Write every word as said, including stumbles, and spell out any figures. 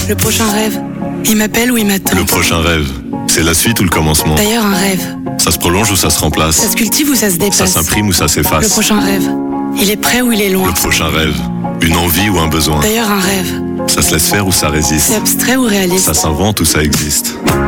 Le prochain rêve, il m'appelle ou il m'attend. Le prochain rêve, c'est la suite ou le commencement. D'ailleurs, un rêve, Ça se prolonge ou ça se remplace. ça se cultive ou ça se Ça dépasse. s'imprime ou ça Le s'efface. prochain rêve, il est prêt ou il est loin. Le prochain rêve, une envie ou un besoin. D'ailleurs, un rêve, Ça se laisse faire ou ça résiste. c'est abstrait ou réaliste. Ça s'invente ou ça existe.